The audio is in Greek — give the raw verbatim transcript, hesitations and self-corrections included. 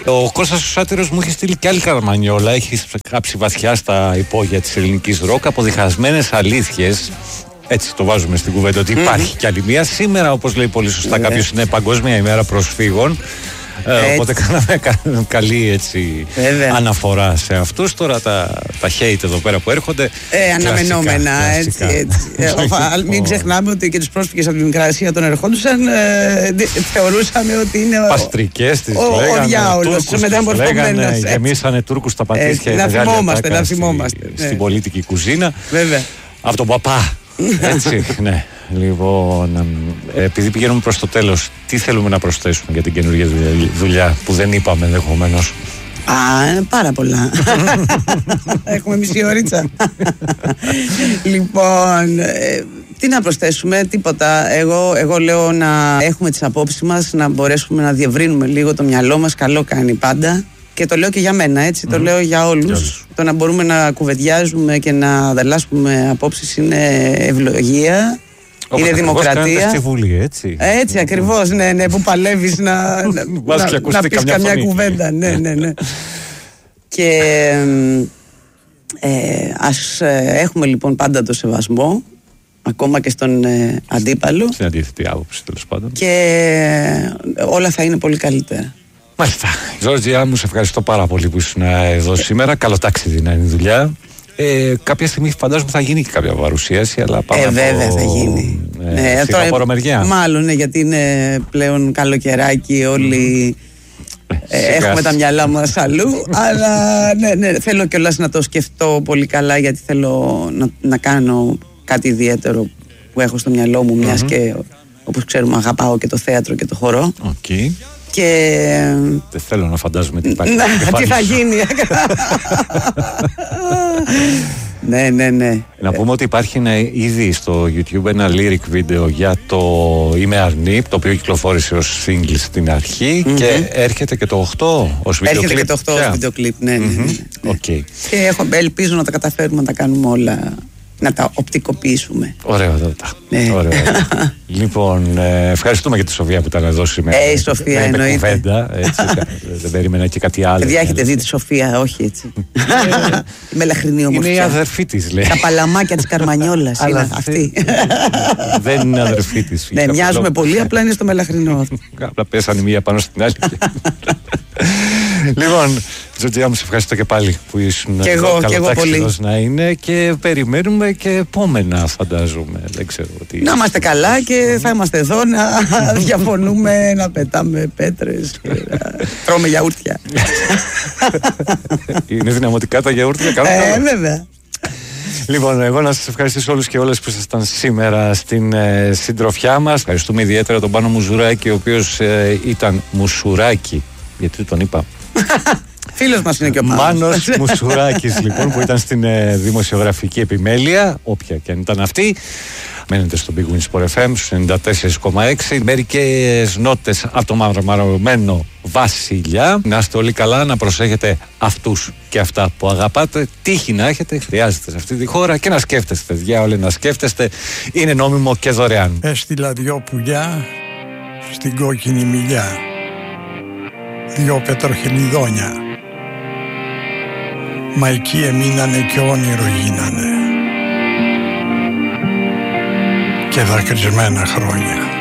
Ο Κώστας ο Σάτυρος μου έχει στείλει και άλλη καραμανιόλα. Έχει κάψει βαθιά στα υπόγεια της ελληνικής ροκ από διχασμένες αλήθειες. Έτσι το βάζουμε στην κουβέντα ότι υπάρχει mm-hmm. κι άλλη μία. Σήμερα, όπως λέει πολύ σωστά κάποιος, είναι Παγκόσμια ημέρα προσφύγων. Ε, οπότε κάναμε κα, καλή έτσι, αναφορά σε αυτούς. Τώρα τα, τα hate εδώ πέρα που έρχονται. Ε, αναμενόμενα. Κλασικά, έτσι, έτσι. ε, μην ξεχνάμε ότι και τους πρόσφυγες από την Μικρασία τον ερχόντουσαν. Ε, θεωρούσαμε ότι είναι παστρικές τις ο, λέγανε, ο διάολος. Μεταμορφωμένος. Γεμίσανε Τούρκους τα πατήσια. Ε, να θυμόμαστε, να θυμόμαστε. Στη, στην πολιτική κουζίνα. Βέβαια. Από τον παπά. Έτσι, ναι. Λοιπόν, επειδή πηγαίνουμε προς το τέλος, τι θέλουμε να προσθέσουμε για την καινούργια δουλειά που δεν είπαμε ενδεχομένως? Α, πάρα πολλά. Έχουμε μισή ωρίτσα. Λοιπόν, ε, τι να προσθέσουμε, τίποτα. Εγώ, εγώ λέω να έχουμε τις απόψεις μας, να μπορέσουμε να διευρύνουμε λίγο το μυαλό μας. Καλό κάνει πάντα. Και το λέω και για μένα, έτσι, mm. το λέω για όλους. Για όλους. Το να μπορούμε να κουβεντιάζουμε και να ανταλλάσσουμε απόψεις είναι ευλογία. Όπως είναι δημοκρατία. Στη Βουλή, έτσι. Έτσι ακριβώς, ναι, ναι, που παλεύεις να, να, να πεις καμιά φωνή. Κουβέντα. Ναι, ναι, ναι. Και ε, ας έχουμε λοιπόν πάντα το σεβασμό, ακόμα και στον ε, αντίπαλο. Στην αντίθετη άποψη, τέλος πάντων. Και όλα θα είναι πολύ καλύτερα. Μάλιστα. Ζόρτζια, μου σε ευχαριστώ πάρα πολύ που ήσουν εδώ σήμερα. Καλό ταξίδι να είναι η δουλειά. Ε, κάποια στιγμή φαντάζομαι θα γίνει και κάποια παρουσίαση, αλλά πάμε ε, από... βέβαια θα γίνει. Ε, ναι, στην απορομεριά. Μάλλον, ναι, γιατί είναι πλέον καλοκαιράκι, όλοι mm. ε, έχουμε τα μυαλά μας αλλού, αλλά ναι, ναι, θέλω κιόλας να το σκεφτώ πολύ καλά, γιατί θέλω να, να κάνω κάτι ιδιαίτερο που έχω στο μυαλό μου, μιας mm-hmm. και όπως ξέρουμε αγαπάω και το θέατρο και το χορό. Okay. Και... δεν θέλω να φαντάζομαι τι υπάρχει. Τι θα γίνει. Ναι, ναι, ναι. Να πούμε ότι υπάρχει ένα, ήδη στο YouTube ένα lyric βίντεο για το Είμαι Αρνή, το οποίο κυκλοφόρησε ως single στην αρχή mm-hmm. και έρχεται και το οκτώ ως βίντεο κλιπ. Έρχεται και το οκτώ ως βίντεο κλιπ, ναι, ναι, ναι, ναι. Okay. Και έχω, ελπίζω να τα καταφέρουμε να τα κάνουμε όλα, να τα οπτικοποιήσουμε. Ωραιότατα. Ναι. Ωραιότατα. Λοιπόν, ε, ευχαριστούμε για τη Σοφία που ήταν εδώ σήμερα. Ε, η Σοφία εννοείται. Κουβέντα, έτσι, δεν περίμενα και κάτι άλλο. Παιδιά, έχετε δει τη Σοφία, όχι έτσι. Η μελαχρινή ομορφιά. Είναι η αδερφή της, λέει. Τα παλαμάκια της Καρμανιόλας είναι αυτή. Δεν είναι αδερφή της. Ναι, μοιάζουμε πολύ, απλά είναι στο μελαχρινό. Απλά πέσανε μία πάνω στην άλλη. Λοιπόν, Τζορτζιά, μου σε ευχαριστώ και πάλι που ήσουν και εδώ. Και εγώ πολύ. Να είναι και περιμένουμε και επόμενα, φαντάζομαι. Δεν ξέρω τι. Να είμαστε καλά και θα είμαστε εδώ να διαφωνούμε, να πετάμε πέτρες και να τρώμε γιαούρτια. Είναι δυναμωτικά τα γιαούρτια, καλό. Ε, βέβαια. Λοιπόν, εγώ να σας ευχαριστήσω όλους και όλες που ήσασταν σήμερα στην ε, συντροφιά μας. Ευχαριστούμε ιδιαίτερα τον Πάνο Μουζουράκη, ο οποίος ε, ήταν Μουσουράκη. Γιατί τον είπα. Φίλος μας είναι και ο Μάνος. Μάνος Μουσουράκης, λοιπόν, που ήταν στην ε, δημοσιογραφική επιμέλεια, όποια και αν ήταν αυτή. Μένετε στο Big Win Sport εφ εμ ενενήντα τέσσερα κόμμα έξι. Μερικές νότες από το μαρμαρωμένο Βασιλιά. Να είστε όλοι καλά, να προσέχετε αυτούς και αυτά που αγαπάτε. Τύχη να έχετε, χρειάζεται σε αυτή τη χώρα, και να σκέφτεστε, διάολε, να σκέφτεστε. Είναι νόμιμο και δωρεάν. Έστειλα δυο πουλιά στην κόκκινη μιλιά, δυο πετροχελιδόνια, μα εκεί εμείνανε και όνειρο γίνανε και δακρυσμένα χρόνια.